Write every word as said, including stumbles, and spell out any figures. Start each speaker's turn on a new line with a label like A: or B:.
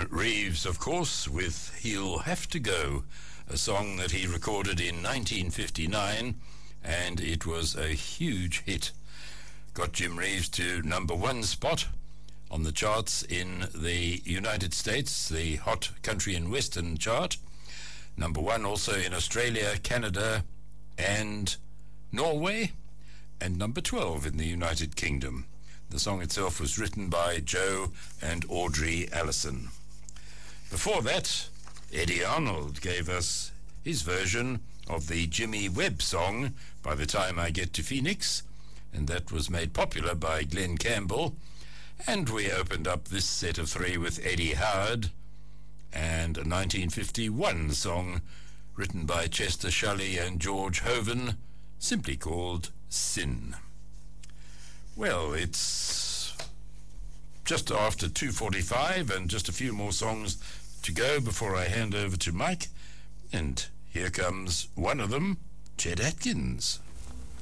A: Reeves, of course, with He'll Have to Go, a song that he recorded in nineteen fifty-nine, and it was a huge hit. Got Jim Reeves to number one spot on the charts in the United States, the Hot Country and Western chart. Number one also in Australia, Canada, and Norway, and number twelve in the United Kingdom. The song itself was written by Joe and Audrey Allison. Before that, Eddie Arnold gave us his version of the Jimmy Webb song, By the Time I Get to Phoenix, and that was made popular by Glenn Campbell. And we opened up this set of three with Eddie Howard and a nineteen fifty-one song written by Chester Shelley and George Hoven, simply called Sin. Well, it's just after two forty-five and just a few more songs to go before I hand over to Mike. And here comes one of them, Chet Atkins.